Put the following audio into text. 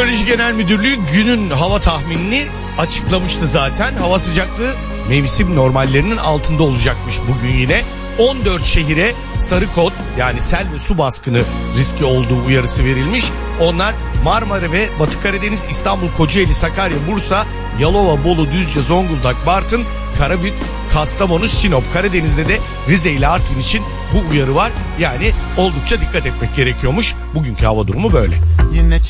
Meteoroloji Genel Müdürlüğü günün hava tahminini açıklamıştı zaten. Hava sıcaklığı mevsim normallerinin altında olacakmış bugün yine. 14 şehire sarı kod, yani sel ve su baskını riski olduğu uyarısı verilmiş. Onlar Marmara ve Batı Karadeniz, İstanbul, Kocaeli, Sakarya, Bursa, Yalova, Bolu, Düzce, Zonguldak, Bartın, Karabük, Kastamonu, Sinop. Karadeniz'de de Rize ile Artvin için bu uyarı var. Yani oldukça dikkat etmek gerekiyormuş. Bugünkü hava durumu böyle. Yine